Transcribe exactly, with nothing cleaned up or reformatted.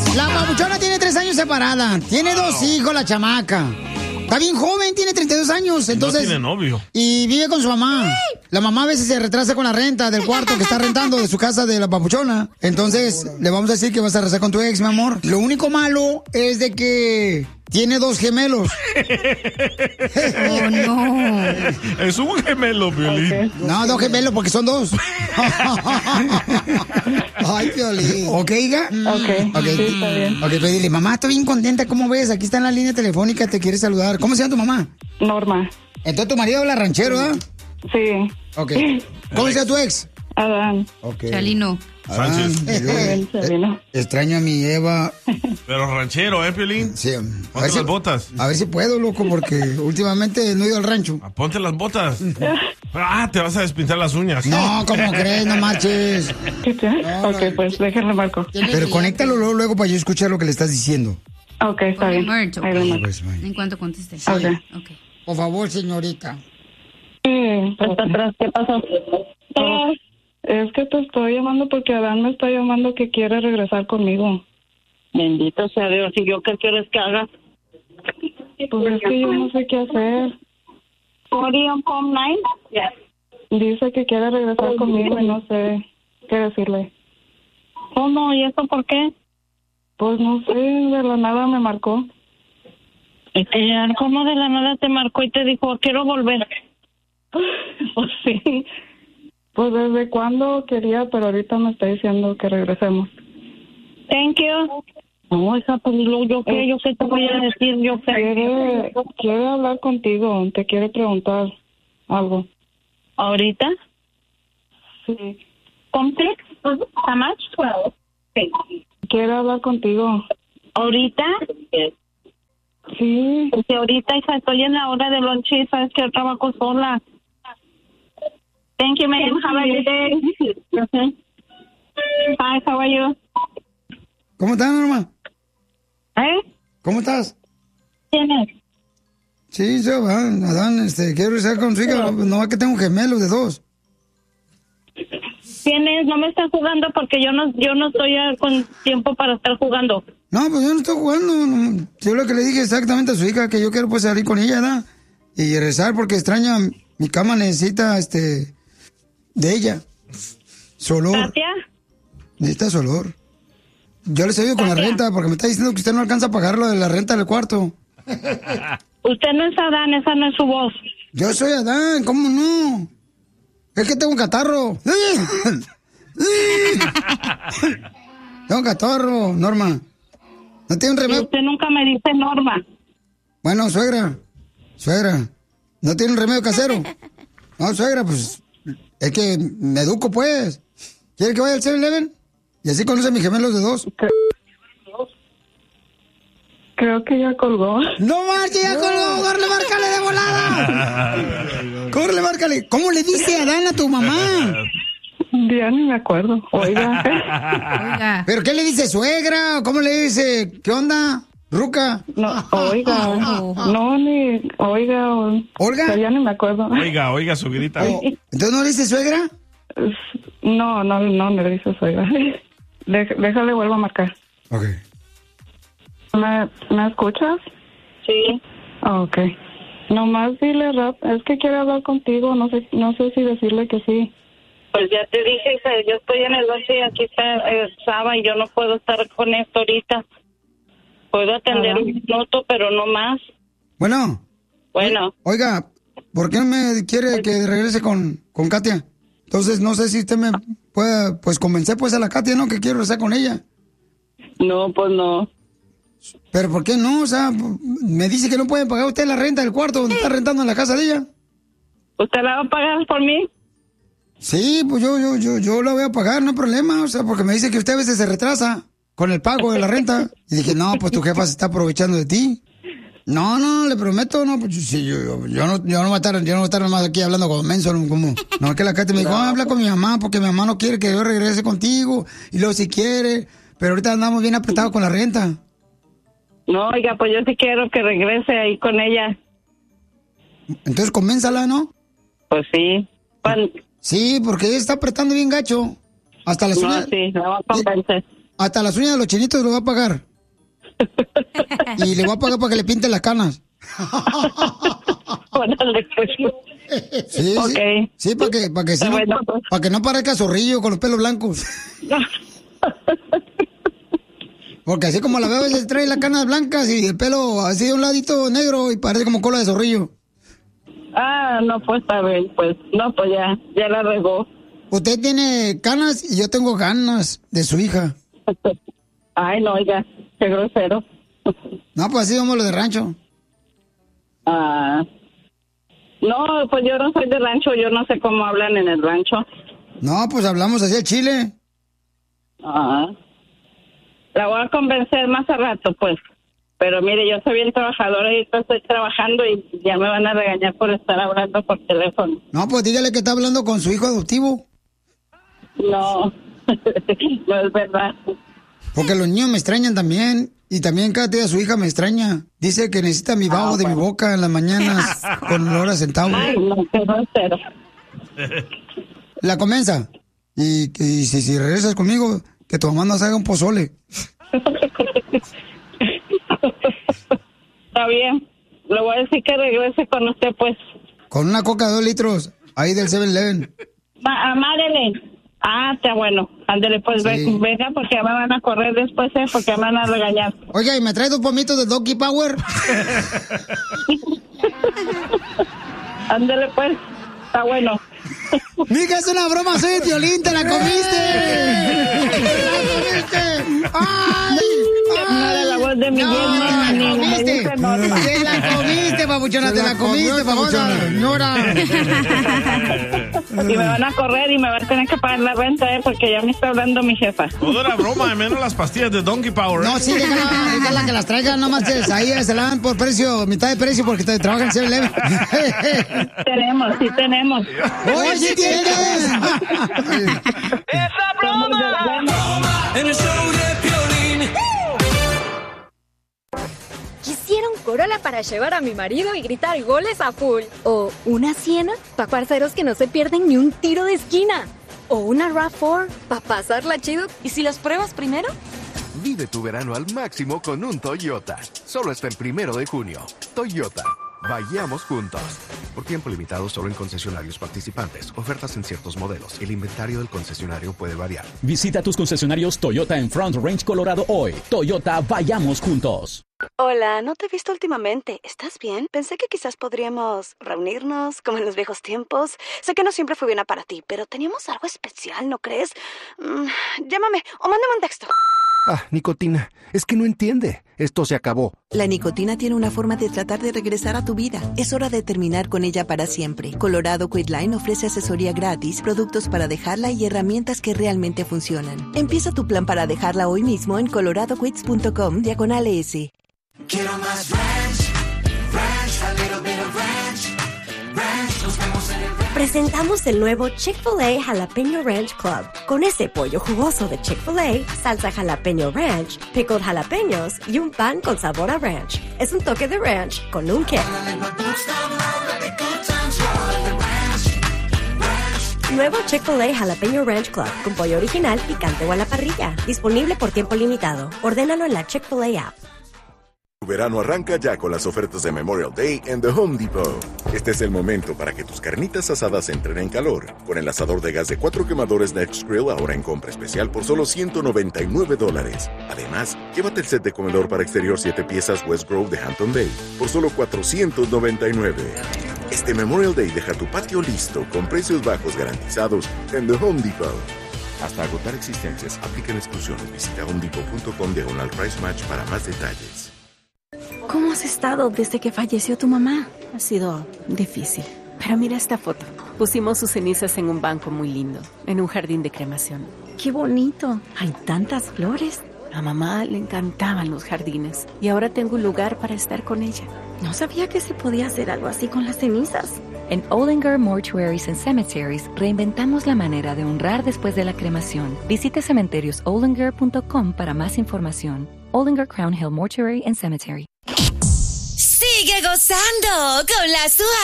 La papuchona tiene tres años separada. Tiene wow. dos hijos, la chamaca. Está bien joven, tiene treinta y dos años, entonces... No tiene novio. Y vive con su mamá. La mamá a veces se retrasa con la renta del cuarto que está rentando de su casa de la papuchona. Entonces, le vamos a decir que vas a rezar con tu ex, mi amor. Lo único malo es de que tiene dos gemelos. Oh, no. Es un gemelo, Piolín. Okay. No, dos gemelos porque son dos. Ay, Piolín. ¿Ok, hija? Ok, okay. Sí, está bien. Ok, pues dile, mamá, estoy bien contenta, ¿cómo ves? Aquí está en la línea telefónica, te quiere saludar. ¿Cómo se llama tu mamá? Norma. Entonces tu marido habla ranchero, ¿verdad? Sí. Ok. ¿Cómo se llama tu ex? Adán. Okay. Chalino. Sánchez. Eh, extraño a mi Eva. Pero ranchero, ¿eh, Piolín? Sí. Ponte las si, botas. A ver si puedo, loco, porque últimamente no he ido al rancho. Ah, ponte las botas. Ah, te vas a despintar las uñas. No, ¿cómo crees? No marches. ¿Qué te? No, ok, no, pues déjenle marco. Pero conéctalo luego, luego para yo escuchar lo que le estás diciendo. Ok, está bien. Merch, okay. Ahí lo pues, en cuanto conteste. Sí. Okay. ok. Por favor, señorita. Sí, hasta atrás, ¿qué pasó? Oh, es que te estoy llamando porque Adán me está llamando que quiere regresar conmigo. Bendito sea Dios. ¿Y yo qué quieres que haga? Pues es que yo no sé qué hacer. Yeah. Dice que quiere regresar conmigo y no sé qué decirle. ¿Cómo? ¿Y eso por qué? Pues no sé, de la nada me marcó. ¿Cómo de la nada te marcó y te dijo, quiero volver? Pues sí. Pues desde cuándo quería, pero ahorita me está diciendo que regresemos. Thank you. No, esa pues yo qué, yo qué te voy a decir, yo qué. Quiere, quiere hablar contigo, te quiere preguntar algo. ¿Ahorita? Sí. ¿Complex? ¿How much? twelve. Sí. Quiere hablar contigo. ¿Ahorita? Sí. Porque ahorita, hija, estoy en la hora de lonche, sabes que yo trabajo sola. Thank you, ma'am. Have a good day. Uh-huh. Hi, how are you? ¿Cómo estás, Norma? ¿Eh? ¿Cómo estás? ¿Quién es? Sí, yo, Adán, Adán, este, quiero regresar con su hija, no, no es que tengo un gemelo de dos. ¿Quién es? No me estás jugando porque yo no, yo no estoy con tiempo para estar jugando. No, pues yo no estoy jugando. No, yo lo que le dije exactamente a su hija, que yo quiero pues salir con ella, ¿verdad? Y rezar porque extraña, mi cama necesita, este, de ella. Su olor. ¿Katia? Necesita su olor. Yo les ayudo con la renta porque me está diciendo que usted no alcanza a pagar lo de la renta del cuarto. Usted no es Adán, esa no es su voz. Yo soy Adán, ¿cómo no? Es que tengo un catarro. Tengo un catarro, Norma. ¿No tiene un remedio? Usted nunca me dice Norma. Bueno, suegra, suegra, ¿no tiene un remedio casero? No, suegra, pues, es que me educo, pues. ¿Quiere que vaya al seven eleven? Y así conoce a mis gemelos de dos. Creo que ya colgó. ¡No marche, ya colgó! ¡Córrele, márcale de volada! ¡Córrele, márcale! ¿Cómo le dice Adán a tu mamá? Ya ni me acuerdo. Oiga. Oiga. ¿Pero qué le dice, suegra? ¿Cómo le dice? ¿Qué onda? ¿Ruca? No, oiga. No, ni... Oiga. O, ¿Olga? O sea, ya ni me acuerdo. Oiga, oiga, su grita. Oh, ¿entonces no le dice suegra? No, no, no me dice suegra. Dej- déjale, vuelvo a marcar. Ok. ¿Me, ¿me escuchas? Sí. Ok. Nomás dile rap, es que quiere hablar contigo, no sé, no sé si decirle que sí. Pues ya te dije, hija, yo estoy en el once y aquí está eh, Saba y yo no puedo estar con esto ahorita. Puedo atender Ajá. un minuto, pero no más. Bueno. Bueno. Oiga, ¿por qué no me quiere que regrese con, con Katia? Entonces, no sé si usted me puede, pues, convencer, pues, a la Katia, ¿no? Que quiero regresar con ella. No, pues no. ¿Pero por qué no? O sea, me dice que no puede pagar usted la renta del cuarto donde está rentando en la casa de ella. ¿Usted la va a pagar por mí? Sí, pues yo, yo, yo, yo la voy a pagar, no hay problema. O sea, porque me dice que usted a veces se retrasa con el pago de la renta. Y dije, no, pues tu jefa se está aprovechando de ti. No, no, le prometo, no, pues sí, yo, yo, yo no, yo no voy a estar, yo no voy a estar nomás aquí hablando con menso, como, no, que la Katy me dijo, ah, habla con mi mamá, porque mi mamá no quiere que yo regrese contigo, y luego si quiere, pero ahorita andamos bien apretados con la renta. No, oiga, pues yo sí quiero que regrese ahí con ella. Entonces convénzala, ¿no? Pues sí. ¿Cuándo? Sí, porque ella está apretando bien gacho. Hasta las No, uñas. sí, la voy a convencer. hasta las uñas de los chinitos lo va a pagar. Y le voy a pagar para que le pinte las canas. Órale, pues. Sí, Ok. sí, sí, para que, para que, sí, Está no, bueno, pues. para que no parezca zorrillo con los pelos blancos. Porque así como la veo, a veces trae las canas blancas y el pelo así de un ladito negro y parece como cola de zorrillo. Ah, no, pues está bien, pues. No, pues ya, ya la regó. Usted tiene canas y yo tengo ganas de su hija. Ay, no, oiga, qué grosero. No, pues así somos los de rancho. Ah. No, pues yo no soy de rancho, yo no sé cómo hablan en el rancho. No, pues hablamos así de Chile. Ah. La voy a convencer más a rato, pues. Pero mire, yo soy bien trabajadora y estoy trabajando y ya me van a regañar por estar hablando por teléfono. No, pues dígale que está hablando con su hijo adoptivo. No, no es verdad. Porque los niños me extrañan también. Y también cada día su hija me extraña. Dice que necesita mi vaho Ah, de mi bueno. boca en las mañanas con olor a centavo. Ay, no, qué grosero. La comienza. Y, y si, si regresas conmigo, que tu mamá nos haga un pozole. Está bien. Le voy a decir que regrese con usted, pues. Con una coca de dos litros, ahí del seven eleven. Ma Amárele. Ah, está bueno. Ándele, pues, Sí. ve- venga, porque me van a correr después, ¿eh? Porque me van a regañar. Oiga, ¿y me trae dos pomitos de Donkey Power? Ándele, pues. Está bueno. Mija, es una broma, soy de Piolín, te la comiste. ¡Te la comiste! ¡Ay! No era la voz de mi No, yerno, te la ni me comiste. dice nota. Te la comiste, papuchona, te la comiste, papuchona. Señora. Y me van a correr y me van a tener que pagar la renta, ¿eh? Porque ya me está hablando mi jefa. Todo era broma, de menos las pastillas de Donkey Power. No, sí, déjala, déjala que las traigan, nomás es, ahí se la dan por precio, mitad de precio porque te trabajan en seven eleven. Tenemos, sí tenemos. ¡Oye, sí tienes! ¡Esa broma! En el show de Piolín. Quisiera un Corolla para llevar a mi marido y gritar goles a full. O una Siena para parceros que no se pierden ni un tiro de esquina. O una RAV cuatro para pasarla chido. ¿Y si las pruebas primero? Vive tu verano al máximo con un Toyota. Solo hasta el primero de junio. Toyota. Vayamos juntos. Por tiempo limitado solo en concesionarios participantes. Ofertas en ciertos modelos. El inventario del concesionario puede variar. Visita tus concesionarios Toyota en Front Range, Colorado hoy. Toyota, vayamos juntos. Hola, no te he visto últimamente. ¿Estás bien? Pensé que quizás podríamos reunirnos como en los viejos tiempos. Sé que no siempre fui buena para ti, pero teníamos algo especial, ¿no crees? Mm, llámame o mándame un texto. Ah, nicotina. Es que no entiende. Esto se acabó. La nicotina tiene una forma de tratar de regresar a tu vida. Es hora de terminar con ella para siempre. Colorado Quitline ofrece asesoría gratis, productos para dejarla y herramientas que realmente funcionan. Empieza tu plan para dejarla hoy mismo en coloradoquits.com diagonal S. Quiero más ranch, ranch, a little bit of ranch, ranch, nos vemos en el ranch. Presentamos el nuevo Chick-fil-A Jalapeño Ranch Club. Con ese pollo jugoso de Chick-fil-A, salsa jalapeño ranch, pickled jalapeños y un pan con sabor a ranch. Es un toque de ranch con un kick. Nuevo Chick-fil-A Jalapeño Ranch Club con pollo original, picante o a la parrilla. Disponible por tiempo limitado. Ordénalo en la Chick-fil-A app. Tu verano arranca ya con las ofertas de Memorial Day en The Home Depot. Este es el momento para que tus carnitas asadas entren en calor. Con el asador de gas de cuatro quemadores Next Grill ahora en compra especial por solo ciento noventa y nueve dólares. Además, llévate el set de comedor para exterior siete piezas West Grove de Hampton Bay por solo cuatrocientos noventa y nueve. Este Memorial Day deja tu patio listo con precios bajos garantizados en The Home Depot. Hasta agotar existencias, aplican exclusiones. Visita homedepot.com diagonal price match para más detalles. ¿Cómo has estado desde que falleció tu mamá? Ha sido difícil. Pero mira esta foto. Pusimos sus cenizas en un banco muy lindo, en un jardín de cremación. ¡Qué bonito! Hay tantas flores. A mamá le encantaban los jardines y ahora tengo un lugar para estar con ella. No sabía que se podía hacer algo así con las cenizas. En Olinger Mortuaries and Cemeteries reinventamos la manera de honrar después de la cremación. Visite cementerios olinger punto com para más información. Olinger Crown Hill Mortuary and Cemetery. Sigue gozando con la